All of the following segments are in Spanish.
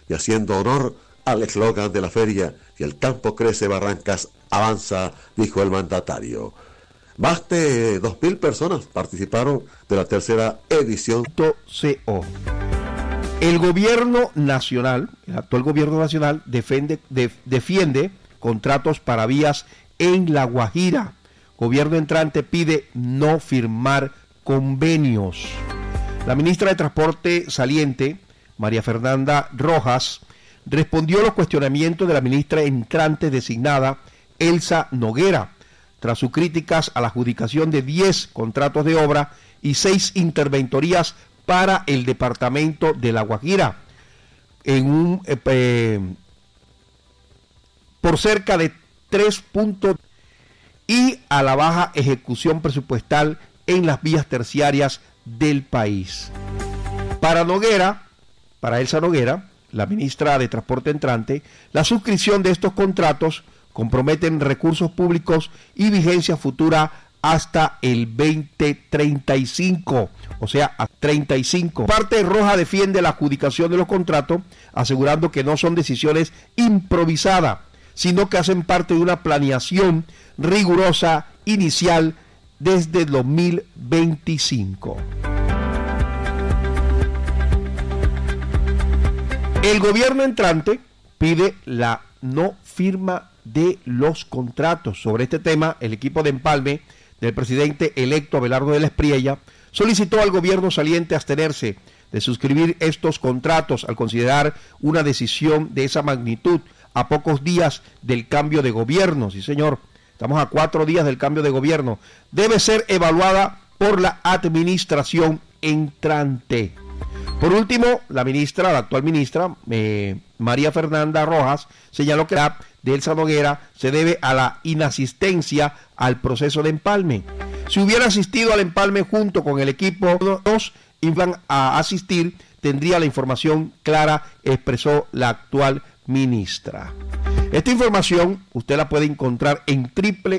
y haciendo honor al eslogan de la feria, que el campo crece, Barrancas avanza, dijo el mandatario. Más de 2.000 personas participaron de la tercera edición. CO. El gobierno nacional, el actual gobierno nacional, defiende contratos para vías en La Guajira. Gobierno entrante pide no firmar convenios. La ministra de Transporte saliente, María Fernanda Rojas, respondió a los cuestionamientos de la ministra entrante designada, Elsa Noguera, tras sus críticas a la adjudicación de 10 contratos de obra y 6 interventorías para el departamento de La Guajira, por cerca de 3 puntos, y a la baja ejecución presupuestal en las vías terciarias del país. Para Elsa Noguera, la ministra de Transporte entrante, la suscripción de estos contratos comprometen recursos públicos y vigencia futura hasta el 2035, o sea, a 35. Parte Roja defiende la adjudicación de los contratos, asegurando que no son decisiones improvisadas, sino que hacen parte de una planeación rigurosa inicial desde 2025. El gobierno entrante pide la no firma de los contratos. Sobre este tema, el equipo de empalme del presidente electo Abelardo de la Espriella solicitó al gobierno saliente abstenerse de suscribir estos contratos al considerar una decisión de esa magnitud a pocos días del cambio de gobierno. Sí, señor, estamos a 4 días del cambio de gobierno. Debe ser evaluada por la administración entrante. Por último, la actual ministra, María Fernanda Rojas, señaló que la de Elsa Noguera se debe a la inasistencia al proceso de empalme. Si hubiera asistido al empalme junto con el equipo, los iban a asistir, tendría la información clara, expresó la actual ministra. Esta información usted la puede encontrar en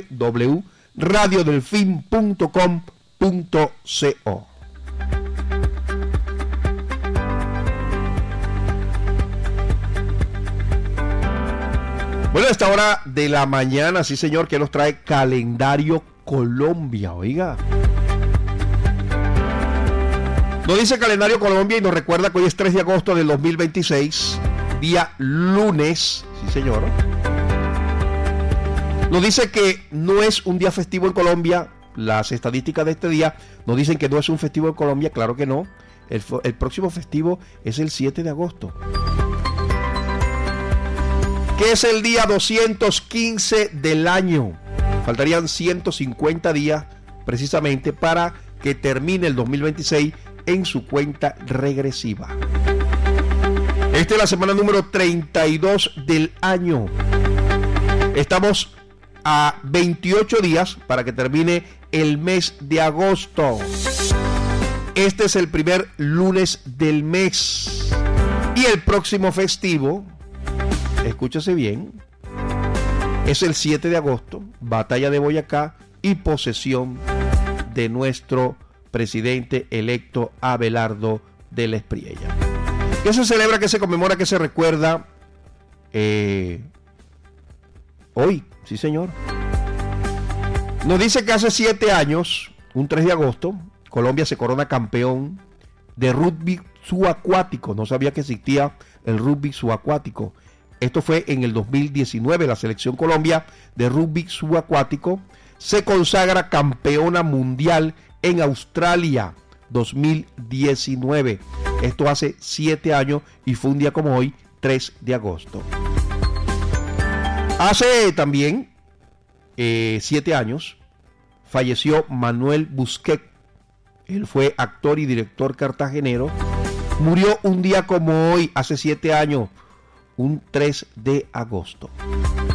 www.radiodelfin.com.co. Bueno, a esta hora de la mañana, sí señor, que nos trae Calendario Colombia, oiga. Nos dice Calendario Colombia y nos recuerda que hoy es 3 de agosto del 2026, día lunes, sí señor. Nos dice que no es un día festivo en Colombia. Las estadísticas de este día nos dicen que no es un festivo en Colombia, claro que no. El próximo festivo es el 7 de agosto. Que es el día 215 del año. Faltarían 150 días precisamente para que termine el 2026 en su cuenta regresiva. Esta es la semana número 32 del año. Estamos a 28 días para que termine el mes de agosto. Este es el primer lunes del mes. Y el próximo festivo, escúchese bien, es el 7 de agosto, batalla de Boyacá y posesión de nuestro presidente electo Abelardo de la Espriella. ¿Qué se celebra, qué se conmemora, qué se recuerda? Hoy, sí señor. Nos dice que hace 7 años, un 3 de agosto, Colombia se corona campeón de rugby subacuático. No sabía que existía el rugby subacuático. Esto fue en el 2019. La selección Colombia de rugby subacuático se consagra campeona mundial en Australia 2019. Esto hace 7 años y fue un día como hoy, 3 de agosto. Hace también 7 años falleció Manuel Busquet. Él fue actor y director cartagenero. Murió un día como hoy, hace 7 años, un 3 de agosto.